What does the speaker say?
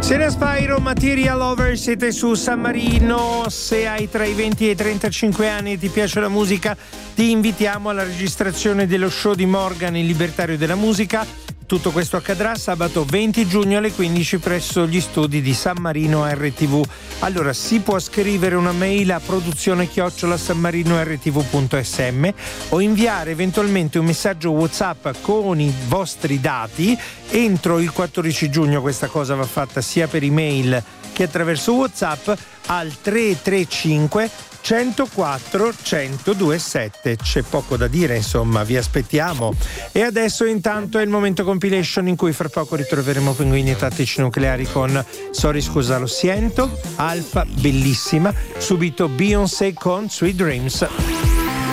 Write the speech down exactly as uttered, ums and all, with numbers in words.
Sena Spyro, Material Lover, siete su San Marino. Se hai tra i venti e i trentacinque anni e ti piace la musica, ti invitiamo alla registrazione dello show di Morgan, il libertario della musica. Tutto questo accadrà sabato venti giugno alle quindici presso gli studi di San Marino R T V. Allora, si può scrivere una mail a produzione chiocciola sanmarinort.v.sm o inviare eventualmente un messaggio WhatsApp con i vostri dati entro il quattordici giugno. Questa cosa va fatta sia per email che attraverso WhatsApp al tre tre cinque centoquattro centodue sette. C'è poco da dire, insomma, vi aspettiamo. E adesso intanto è il momento compilation in cui fra poco ritroveremo Pinguini e Tattici Nucleari con Sorry scusa lo siento, Alfa bellissima, subito Beyoncé con Sweet Dreams.